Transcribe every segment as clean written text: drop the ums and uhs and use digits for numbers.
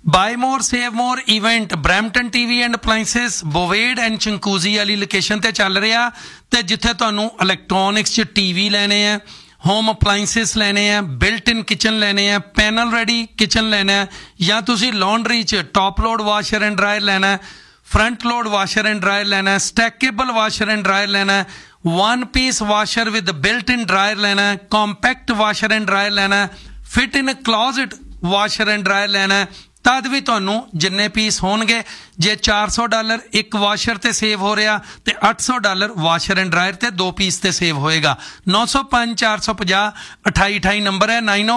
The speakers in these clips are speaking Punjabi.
Bye more save more event Brampton TV and ਅਪਲਾਈਐਂਸਿਸ ਬੋਵੇਡ and ਚੰਕੂਜ਼ੀ ਵਾਲੀ ਲੋਕੇਸ਼ਨ ਤੇ ਚੱਲ ਰਿਹਾ ਤੇ ਜਿੱਥੇ ਤੁਹਾਨੂੰ ਇਲੈਕਟ੍ਰੋਨਿਕਸ 'ਚ ਟੀਵੀ ਲੈਣੇ ਆ, ਹੋਮ ਅਪਲਾਈਐਂਸਿਸ ਲੈਣੇ ਆ, ਬਿਲਟ ਇਨ ਕਿਚਨ ਲੈਣੇ ਆ, ਪੈਨਲ ਰੈਡੀ ਕਿਚਨ ਲੈਣਾ, ਜਾਂ ਤੁਸੀਂ ਲੌਂਡਰੀ 'ਚ top load washer and dryer ਲੈਣਾ, front load washer and dryer लेना है, स्टैकेबल वाशर एंड ड्रायर लेना है, one piece washer with built in dryer लेना है, कॉम्पैक्ट वाशर एंड ड्रायर लेना है, fit in closet washer and dryer लेना है। तद भी ਤੁਹਾਨੂੰ ਜਿੰਨੇ ਪੀਸ ਹੋਣਗੇ, ਜੇ $400 ਇੱਕ ਵਾਸ਼ਰ ਤੇ ਸੇਵ ਹੋ ਰਿਹਾ ਤੇ $800 ਵਾਸ਼ਰ ਐਂਡ ਡਰਾਇਰ ਤੇ 2 ਪੀਸ ਤੇ ਸੇਵ ਹੋਏਗਾ। 905 450 2828 ਨੰਬਰ ਹੈ,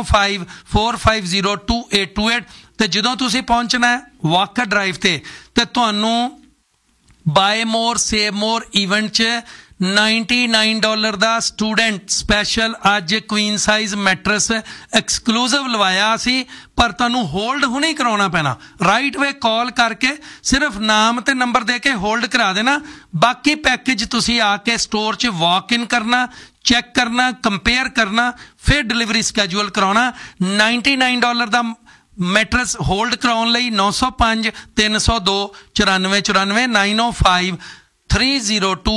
9054502828। ਤੇ ਜਦੋਂ ਤੁਸੀਂ ਪਹੁੰਚਣਾ ਹੈ ਵਾਕਰ ਡਰਾਈਵ ਤੇ ਤੁਹਾਨੂੰ ਬਾਏ ਮੋਰ ਸੇਵ ਮੋਰ ਇਵੈਂਟ 'ਚ $99 ਦਾ ਸਟੂਡੈਂਟ ਸਪੈਸ਼ਲ ਅੱਜ ਕੁਈਨ ਸਾਈਜ਼ ਮੈਟਰਸ ਐਕਸਕਲੂਸਿਵ ਲਵਾਇਆ ਸੀ, ਪਰ ਤੁਹਾਨੂੰ ਹੋਲਡ ਹੁਣੇ ਕਰਾਉਣਾ ਪੈਣਾ। ਰਾਈਟ ਵੇ ਕਾਲ ਕਰਕੇ ਸਿਰਫ ਨਾਮ ਤੇ ਨੰਬਰ ਦੇ ਕੇ ਹੋਲਡ ਕਰਾ ਦੇਣਾ। ਬਾਕੀ ਪੈਕੇਜ ਤੁਸੀਂ ਆ ਕੇ ਸਟੋਰ 'ਚ ਵਾਕ ਇਨ ਕਰਨਾ, ਚੈੱਕ ਕਰਨਾ, ਕੰਪੇਅਰ ਕਰਨਾ, ਫਿਰ ਡਿਲੀਵਰੀ ਸਕੈਜੂਅਲ ਕਰਾਉਣਾ। $99 ਦਾ ਮੈਟਰਸ ਹੋਲਡ ਕਰਾਉਣ ਲਈ 905 302 9494 905 302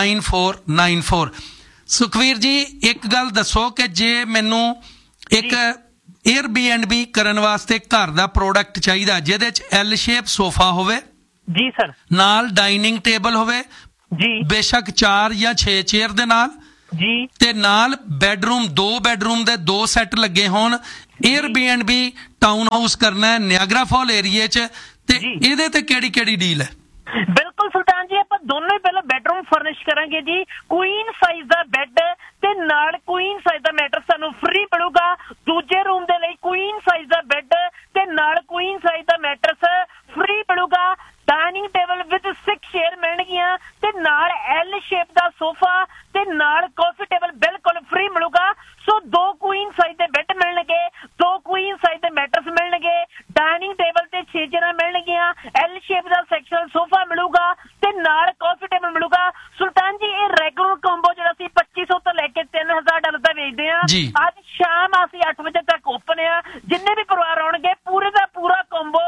9494। ਸੁਖਵੀਰ ਜੀ ਇੱਕ ਗੱਲ ਦੱਸੋ ਕਿ ਜੇ ਮੈਨੂੰ ਇੱਕ Airbnb ਕਰਨ ਵਾਸਤੇ ਘਰ ਦਾ ਪ੍ਰੋਡਕਟ ਚਾਹੀਦਾ ਜਿਹਦੇ 'ਚ L ਸ਼ੇਪ ਸੋਫਾ ਹੋਵੇ ਜੀ ਸਰ, ਨਾਲ ਡਾਈਨਿੰਗ ਟੇਬਲ ਹੋਵੇ ਜੀ, ਬੇਸ਼ੱਕ 4 ਜਾਂ 6 ਚੇਅਰ ਦੇ ਨਾਲ ਜੀ, ਤੇ ਨਾਲ ਬੈਡਰੂਮ 2 ਬੈਡਰੂਮ ਦੇ 2 ਸੈੱਟ ਲੱਗੇ ਹੋਣ, Airbnb ਟਾਊਨ ਹਾਊਸ ਕਰਨਾ ਹੈ ਨਿਆਗਰਾ ਫਾਲ ਏਰੀਏ 'ਚ, ਤੇ ਇਹਦੇ ਤੇ ਕਿਹੜੀ ਕਿਹੜੀ ਡੀਲ ਹੈ? ਬਿਲਕੁਲ ਸੁਲਤਾਨ ਜੀ, ਆਪਾਂ ਦੋਨੋਂ ਹੀ ਪਹਿਲਾਂ ਬੈਡਰੂਮ ਫਰਨਿਸ਼ ਕਰਾਂਗੇ ਜੀ। ਕੁਈਨ ਸਾਈਜ਼ ਦਾ ਬੈੱਡ ਤੇ ਨਾਲ ਕੁਈਨ ਸਾਈਜ਼ ਦਾ ਮੈਟਰਸ ਤੁਹਾਨੂੰ ਫ੍ਰੀ ਮਿਲੂਗਾ। ਦੂਜੇ ਰੂਮ ਦੇ ਲਈ ਕੁਈਨ ਸਾਈਜ਼ ਦਾ ਬੈੱਡ ਤੇ ਨਾਲ ਕੁਈਨ ਸਾਈਜ਼ ਦਾ ਮੈਟਰਸ ਫ੍ਰੀ ਮਿਲੂਗਾ। ਡਾਈਨਿੰਗ ਟੇਬਲ ਵਿਦ 6 ਚੇਅਰ ਮਿਲਣਗੀਆਂ ਤੇ ਨਾਲ L ਸ਼ੇਪ ਦਾ ਸੋਫਾ ਤੇ ਨਾਲ ਕਾਫੀ ਟੇਬਲ ਬਿਲਕੁਲ ਫ੍ਰੀ ਮਿਲੂਗਾ। ਸੋ 2 ਕੁਈਨ ਸਾਈਜ਼ ਦੇ ਬੈੱਡ ਮਿਲਣਗੇ, 2 ਕੁਈਨ ਸਾਈਜ਼ ਦੇ ਮੈਟਰਸ ਮਿਲਣਗੇ, ਡਾਈਨਿੰਗ ਟੇਬਲ ਤੇ 6 ਚੇਅਰਾਂ ਮਿਲਣਗੀਆਂ, L ਸ਼ੇਪ ਦਾ ਸੈਕਸ਼ਨਲ ਸੋਫਾ ਮਿਲੂਗਾ ਤੇ ਨਾਲ ਕਾਫੀ ਟੇਬਲ ਮਿਲੂਗਾ। ਸੁਲਤਾਨ ਜੀ ਇਹ ਰੈਗੂਲਰ ਕੰਬੋ ਜਿਹੜਾ ਸੀ $2500 ਤੋਂ ਲੈ ਕੇ $3000 ਦਾ ਵੇਚਦੇ ਆ। ਅੱਜ ਸ਼ਾਮ ਅਸੀਂ 8 ਵਜੇ ਤੱਕ ਓਪਨ ਆ। ਜਿੰਨੇ ਵੀ ਪਰਿਵਾਰ ਆਉਣਗੇ ਪੂਰੇ ਦਾ ਪੂਰਾ ਕੰਬੋ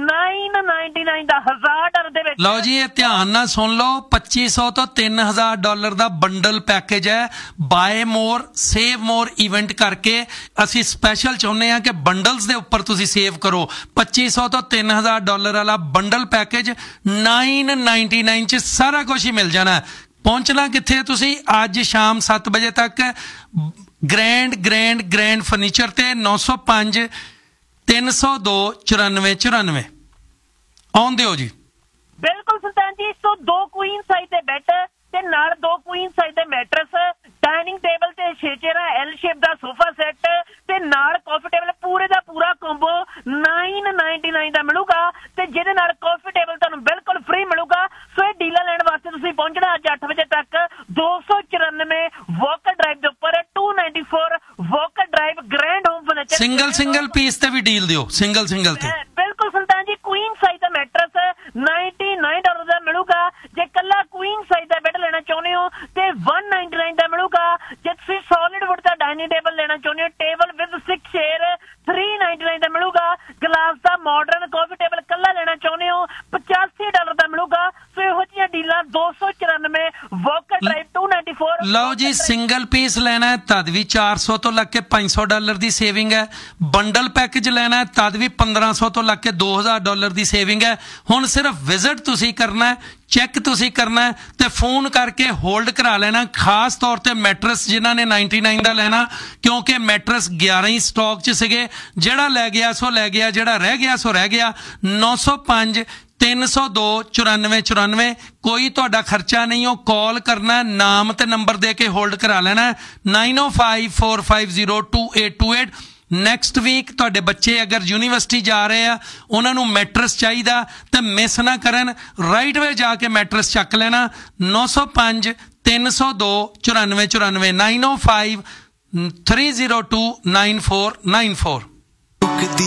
$999 ਦਾ $1000 ਦੇ ਵਿੱਚ। ਲਓ ਜੀ ਇਹ ਧਿਆਨ ਨਾਲ ਸੁਣ ਲਓ, $2500 ਤੋਂ $3000 ਦਾ ਬੰਡਲ ਪੈਕੇਜ ਹੈ। ਬਾਏ ਮੋਰ ਸੇਵ ਮੋਰ ਇਵੈਂਟ ਕਰਕੇ ਅਸੀਂ ਸਪੈਸ਼ਲ ਚਾਹੁੰਦੇ ਹਾਂ ਕਿ ਬੰਡਲਸ ਦੇ ਉੱਪਰ ਤੁਸੀਂ ਸੇਵ ਕਰੋ। $2500 ਤੋਂ $3000 ਵਾਲਾ ਬੰਡਲ ਪੈਕੇਜ $999 ਚ ਸਾਰਾ ਕੁਝ ਹੀ ਮਿਲ ਜਾਣਾ। ਪਹੁੰਚਣਾ ਕਿੱਥੇ ਤੁਸੀਂ? ਅੱਜ ਸ਼ਾਮ 7 ਵਜੇ ਤੱਕ ਗ੍ਰੈਂਡ ਫਰਨੀਚਰ ਤੇ 905 302 9494 ਆਉਂਦੇ ਹੋ ਜੀ। ਬਿਲਕੁਲ ਸੁਲਤਾਨ ਜੀ, 102 ਕੁਈਨ ਸਾਈਜ਼ ਦੇ ਬੈੱਡ ਤੇ ਨਾਲ 2 ਕੁਈਨ ਸਾਈਜ਼ ਦੇ ਮੈਟਰਸ, ਡਾਈਨਿੰਗ ਟੇਬਲ ਤੇ 6 ਚੇਅਰਾਂ, L ਸ਼ੇਪ ਦਾ ਸੋਫਾ ਸੈੱਟ ਤੇ ਨਾਲ ਕਾਫੀ ਟੇਬਲ, ਪੂਰੇ ਦਾ ਪੂਰਾ ਕੰਬੋ $999 ਦਾ ਮਿਲੂਗਾ ਤੇ ਜਿਹਦੇ ਨਾਲ ਕਾਫੀ ਟੇਬਲ ਤੁਹਾਨੂੰ ਬਿਲਕੁਲ ਫ੍ਰੀ ਮਿਲੂਗਾ। ਸੋ ਇਹ ਡੀਲਾਂ ਲੈਣ ਵਾਸਤੇ ਤੁਸੀਂ ਪਹੁੰਚਣਾ ਅੱਜ 8 ਵਜੇ ਤੱਕ 294 ਵਾਕਰ ਡਰਾਈਵ ਦੇ ਉੱਪਰ 294 Walker drive grand home furniture. Single piece ਤੇ ਵੀ ਡੀਲ ਦਿਓ, ਸਿੰਗਲ ਤੇ। ਬਿਲਕੁਲ ਸੁਲਤਾਨ ਜੀ, ਕੁਈਨ ਸਾਈਜ਼ ਦਾ ਮੈਟਰਸ $99 ਦਾ ਮਿਲੂਗਾ। ਜੇ ਕੱਲਾ ਕੁਈਨ ਸਾਈਜ਼ ਦਾ ਬੈੱਡ ਲੈਣਾ ਚਾਹੁੰਦੇ ਹੋ ਤੇ $199 ਦਾ ਮਿਲੂਗਾ। ਜੇ ਤੁਸੀਂ ਸੋਲਿਡ ਵੁੱਡ ਦਾ ਡਾਈਨਿੰਗ ਟੇਬਲ ਲੈਣਾ ਚਾਹੁੰਦੇ ਹੋ, ਟੇਬਲ ਵਿਦ 6 ਚੇਅਰ, $399 ਦਾ ਮਿਲੂਗਾ। ਗਲਾਸ ਦਾ ਮਾਡਰਨ ਕਾਫੀ ਟੇਬਲ ਕੱਲਾ ਲੈਣਾ ਚਾਹੁੰਦੇ ਹੋ, $85 ਦਾ ਮਿਲੂਗਾ। ਸੋ ਇਹੋ ਜਿਹੀਆਂ ਡੀਲਾਂ 294 ਵਾਕਰ ਡਰਾਈਵ 294। ਲਓ ਜੀ, ਸਿੰਗਲ ਪੀਸ ਲੈਣਾ ਹੈ ਤਦ ਵੀ $400 ਤੋਂ ਲੱਗ ਕੇ $500 ਦੀ ਸੇਵਿੰਗ ਹੈ। ਬੰਡਲ ਪੈਕੇਜ ਲੈਣਾ ਹੈ ਤਦ ਵੀ $1500 ਤੋਂ ਲੱਗ ਕੇ $2000 ਦੀ ਸੇਵਿੰਗ ਹੈ। ਹੁਣ ਸਿਰਫ ਵਿਜ਼ਿਟ ਤੁਸੀਂ ਕਰਨਾ ਹੈ, ਚੈੱਕ ਤੁਸੀਂ ਕਰਨਾ ਹੈ ਤੇ ਫੋਨ ਕਰਕੇ ਹੋਲਡ ਕਰਾ ਲੈਣਾ। ਖਾਸ ਤੌਰ ਤੇ ਮੈਟਰਸ ਜਿਨ੍ਹਾਂ ਨੇ 99 ਦਾ ਲੈਣਾ, ਕਿਉਂਕਿ ਮੈਟਰਸ 11 ਹੀ ਸਟਾਕ 'ਚ ਸੀਗੇ। ਜਿਹੜਾ ਲੈ ਗਿਆ ਸੋ ਲੈ ਗਿਆ, ਜਿਹੜਾ ਰਹਿ ਗਿਆ ਸੋ ਰਹਿ ਗਿਆ। 905 302 9494 ਕੋਈ ਤੁਹਾਡਾ ਖਰਚਾ ਨਹੀਂ, ਉਹ ਕਾਲ ਕਰਨਾ, ਨਾਮ ਤੇ ਨੰਬਰ ਦੇ ਕੇ ਹੋਲਡ ਕਰਾ ਲੈਣਾ। 905 450 2828। ਨੈਕਸਟ ਵੀਕ ਤੁਹਾਡੇ ਬੱਚੇ ਅਗਰ ਯੂਨੀਵਰਸਿਟੀ ਜਾ ਰਹੇ ਆ, ਉਹਨਾਂ ਨੂੰ ਮੈਟਰਸ ਚਾਹੀਦਾ ਤੇ ਮਿਸ ਨਾ ਕਰਨ, ਰਾਈਟ ਵੇ ਜਾ ਕੇ ਮੈਟਰਸ ਚੱਕ ਲੈਣਾ। 905 302 9494 905 302 9494।